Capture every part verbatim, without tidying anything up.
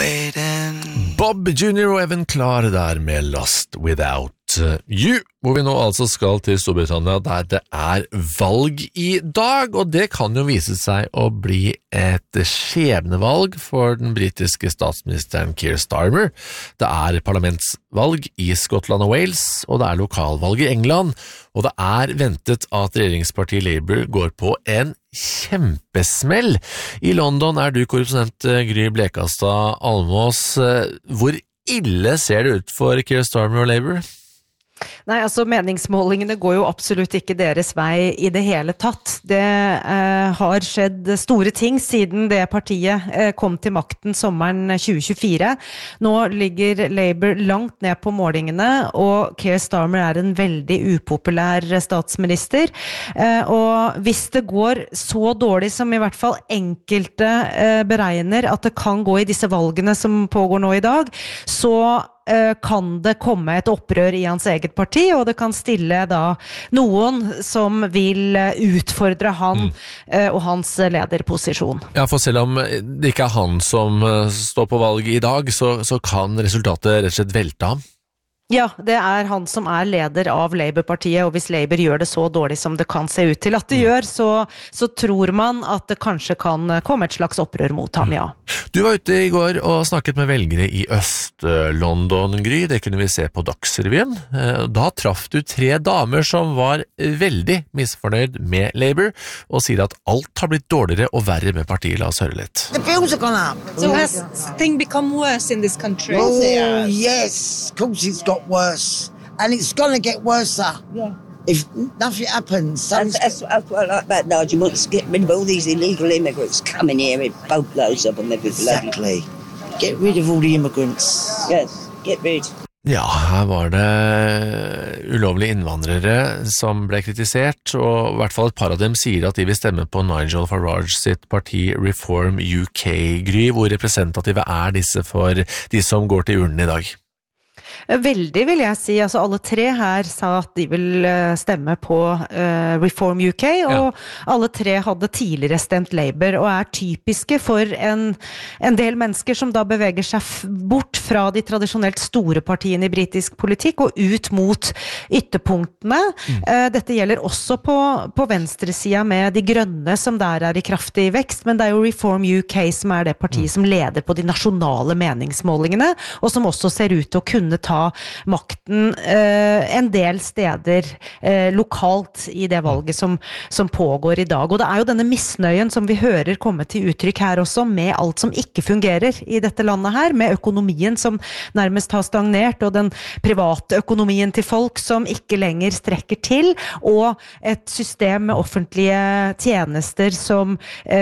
waiting. Bob junior og Evan Klar der med Lost Without You, hvor vi nå altså skal til Storbritannia der det er valg i dag, og det kan jo vise seg å bli et skjebnevalg for den britiske statsministeren Keir Starmer. Det er parlamentsvalg i Skottland og Wales, og det er lokalvalg i England, og det er ventet at regjeringspartiet Labour går på en kjempesmell. I London er du korrespondent Gry Blekastad Almås. Hvor ille ser det ut for Keir Starmer og Labour? Nei, altså meningsmålingene går jo absolutt ikke deres vei i det hele tatt. Det eh, har skjedd store ting siden det partiet eh, kom til makten sommeren tjue tjuefire. Nå ligger Labour langt ned på målingene, og Keir Starmer er en veldig upopulær statsminister. Eh, og hvis det går så dårlig som i hvert fall enkelte eh, beregner at det kan gå i disse valgene som pågår nå i dag, så kan det komme et opprør i hans eget parti, og det kan stille da noen som vil utfordre han mm. og hans lederposisjon. Ja, for selv om det ikke er han som står på valget i dag, så, så kan resultatet rett og slett velte ham. Ja, det er han som er leder av Labour-partiet, og hvis Labour gjør det så dårlig som det kan se ut til at det mm. gjør, så, så tror man at det kanskje kan komme et slags opprør mot ham, ja. Du var ute i går og snakket med velgere i Øst-London, Gry. Det kunne vi se på Dagsrevyen. Da traff du tre damer som var veldig misfornøyd med Labour, og sier at alt har blitt dårligere og verre med partiet. La oss høre litt. The bills have gone up. So has things become worse in this country? Oh, yes. Of course it's got worse, and it's gonna get worse. Yeah. If nothing happens, that's, that's, that's what I like about Nigel. Wants to get rid of all these illegal immigrants coming here with boatloads of them every bloody. Exactly. Get rid of all the immigrants. Yes, get rid. Ja, her var det ulovlige innvandrere som ble kritisert, og i hvert fall et par av dem sier at de vil stemme på Nigel Farage sitt parti Reform U K. Gry, hvor representative er disse for de som går til urnen i dag? Veldig vil jeg si, altså alle tre her sa at de vil stemme på uh, Reform U K, og ja. Alle tre hadde tidligere stemt Labour, og er typiske for en, en del mennesker som da beveger seg bort fra de tradisjonelt store partiene i britisk politikk og ut mot ytterpunktene. Mm. Uh, dette gjelder også på, på venstresida med de grønne som der er i kraftig vekst, men det er jo Reform U K som er det partiet mm. som leder på de nasjonale meningsmålingene, og som også ser ut til å kunne ta makten eh, en del steder eh, lokalt i det valget som, som pågår i dag. Og det er jo denne misnøyen som vi hører komme til uttrykk her også, med alt som ikke fungerer i dette landet her, med økonomien som nærmest har stagnert, og den private økonomien til folk som ikke lenger strekker til, og et system med offentlige tjenester som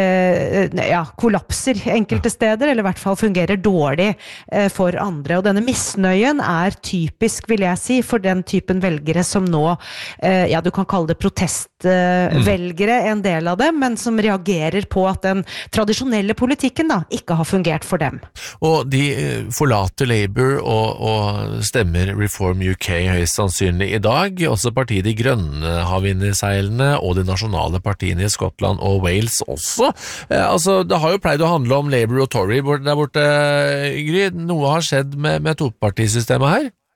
eh, ja, kollapser enkelte steder, eller i hvert fall fungerer dårlig eh, for andre. Og denne misnøyen er er typisk, vil jeg si, for den typen velgere som nå, eh, ja, du kan kalle det protestvelgere, eh, mm. en del av dem, men som reagerer på at den tradisjonelle politikken da, ikke har fungert for dem. Og de forlater Labour og, og stemmer Reform U K høyst sannsynlig i dag. Også partiet De Grønne har vinnerseilene, og de nasjonale partiene i Skottland og Wales også. Eh, altså, det har jo pleid å handle om Labour og Tory der borte, Gry. Noe har skjedd med, med topartisystemet her?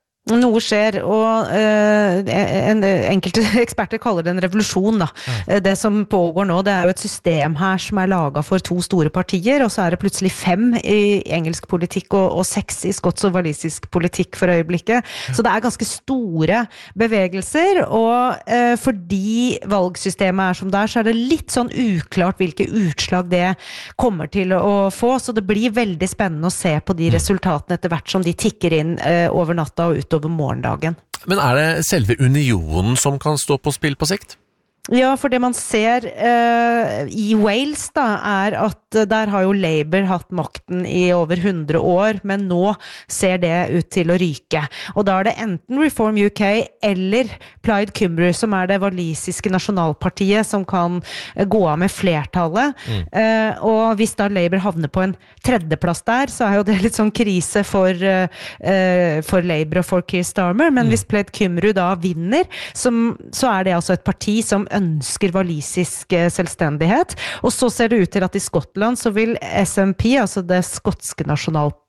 Noe skjer, og uh, en, enkelte eksperter kaller det en revolusjon da. Ja. Det som pågår nå, det er jo et system her som er laget for to store partier, og så er det plutselig fem i engelsk politikk og, og seks i skotsk og walisisk politikk for øyeblikket. Ja. Så det er ganske store bevegelser, og uh, fordi valgsystemet er som det er, så er det litt sånn uklart hvilke utslag det kommer til å få, så det blir veldig spennende å se på de resultatene etter hvert som de tikker inn uh, over natta og utover over morgendagen. Men er det selve unionen som kan stå på spill på sikt? Ja, for det man ser uh, i Wales da, er at uh, der har jo Labour hatt makten i over hundre år, men nå ser det ut til å ryke. Og da er det enten Reform U K eller Plaid Cymru, som er det walisiske nasjonalpartiet, som kan uh, gå av med flertallet. Mm. Uh, og hvis da Labour havner på en tredjeplass der, så er jo det litt sånn krise for, uh, uh, for Labour og for Keir Starmer, men mm. hvis Plaid Cymru da vinner, som, så er det altså et parti som ønsker walisisk selvstendighet, og så ser det ut til at i Skottland så vil S N P, altså det skotske nasjonalpartiet,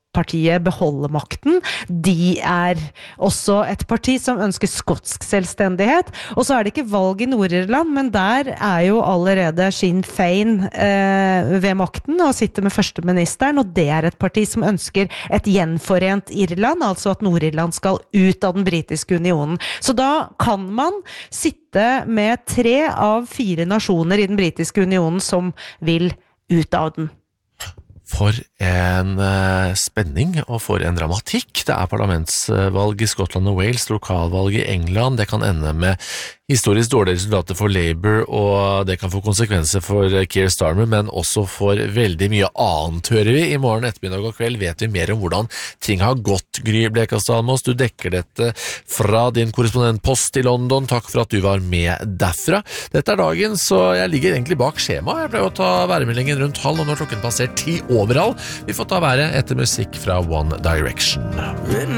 partiet beholde makten. De er også et parti som ønsker skotsk selvstendighet. Og så er det ikke valg i Nord-Irland, men der er jo allerede Sinn Féin eh, ved makten og sitter med førsteministeren, og det er et parti som ønsker et gjenforent Irland, altså at Nord-Irland skal ut av den britiske unionen. Så da kan man sitte med tre av fire nasjoner i den britiske unionen som vil ut av den. For en uh, spenning og for en dramatikk. Det er parlamentsvalg i Skottland og Wales, lokalvalg i England. Det kan ende med historisk dårlige resultater for Labour, og det kan få konsekvenser for Keir Starmer, men også for veldig mye annet, hører vi. I morgen ettermiddag og kveld vet vi mer om hvordan ting har gått. Gry Blekastad Almås, du dekker dette fra din korrespondentpost i London. Takk for at du var med derfra. Dette er dagen, så jeg ligger egentlig bak skjema. Jeg pleier å ta værmeldingen rundt halv, og når klokken passer ti overall. Vi får ta været etter musikk fra One Direction.